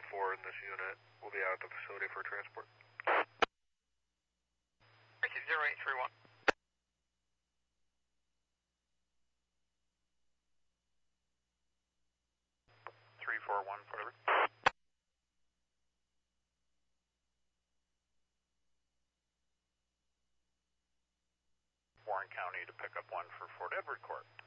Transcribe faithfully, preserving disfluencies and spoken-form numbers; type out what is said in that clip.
four in this unit will be out at the facility for transport. zero eight three one. three four one, whatever. Warren County to pick up one for Fort Edward Court.